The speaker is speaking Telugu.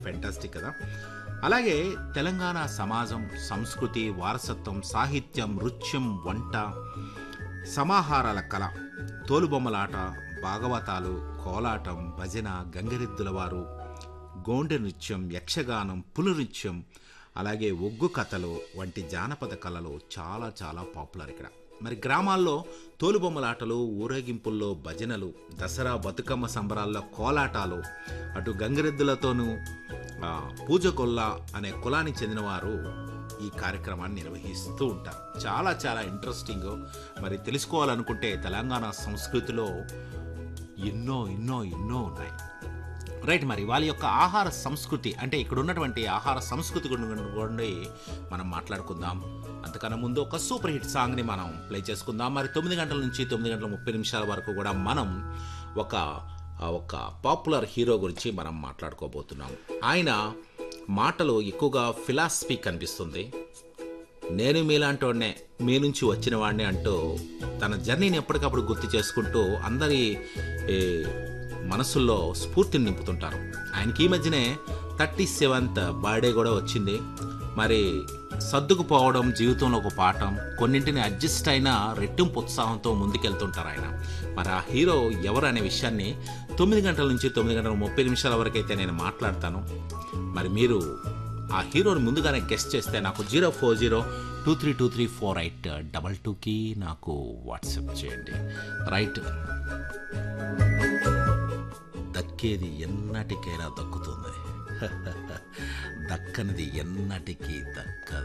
ఫెంటాస్టిక్ కదా! అలాగే తెలంగాణ సమాజం, సంస్కృతి, వారసత్వం, సాహిత్యం, నృత్యం, వంట, సమాహారాల కళ, తోలుబొమ్మలాట, భాగవతాలు, కోలాటం, భజన, గంగిరెద్దుల వారు, గోండె నృత్యం, యక్షగానం, పులునృత్యం, అలాగే ఒగ్గు కథలు వంటి జానపద కళలు చాలా చాలా పాపులర్ ఇక్కడ. మరి గ్రామాల్లో తోలుబొమ్మలాటలు, ఊరేగింపుల్లో భజనలు, దసరా బతుకమ్మ సంబరాల్లో కోలాటాలు, అటు గంగిరెద్దులతోనూ పూజకొల్ల అనే కులానికి చెందినవారు ఈ కార్యక్రమాన్ని నిర్వహిస్తూ ఉంటారు. చాలా చాలా ఇంట్రెస్టింగ్. మరి తెలుసుకోవాలనుకుంటే తెలంగాణ సంస్కృతిలో ఎన్నో ఎన్నో ఎన్నో ఉన్నాయి. రైట్. మరి వాళ్ళ యొక్క ఆహార సంస్కృతి అంటే ఇక్కడ ఉన్నటువంటి ఆహార సంస్కృతి గురించి మనం మాట్లాడుకుందాం. అంతకన్నా ముందు ఒక సూపర్ హిట్ సాంగ్ని మనం ప్లే చేసుకుందాం. మరి 9 గంటల నుంచి 9:30 వరకు కూడా మనం ఒక పాపులర్ హీరో గురించి మనం మాట్లాడుకోబోతున్నాం. ఆయన మాటలు ఎక్కువగా ఫిలాసఫీ కనిపిస్తుంది. నేను మీలాంటోనే, మీ నుంచి వచ్చిన వాడిని అంటూ తన జర్నీని ఎప్పటికప్పుడు గుర్తు చేసుకుంటూ అందరి మనసుల్లో స్ఫూర్తిని నింపుతుంటారు. ఆయనకి ఈ మధ్యనే 37th బర్త్డే కూడా వచ్చింది. మరి సర్దుకుపోవడం జీవితంలో ఒక పాఠం, కొన్నింటిని అడ్జస్ట్ అయినా రెట్టింపు ఉత్సాహంతో ముందుకెళ్తుంటారు ఆయన. మరి ఆ హీరో ఎవరు అనే విషయాన్ని 9 గంటల నుంచి 9:30 వరకు అయితే నేను మాట్లాడతాను. మరి మీరు ఆ హీరోని ముందుగానే గెస్ట్ చేస్తే నాకు 04023234822కి నాకు వాట్సాప్ చేయండి. రైట్. దక్కేది ఎన్నటికైనా దక్కుతుంది, దక్కనిది ఎన్నటికీ దక్కదు.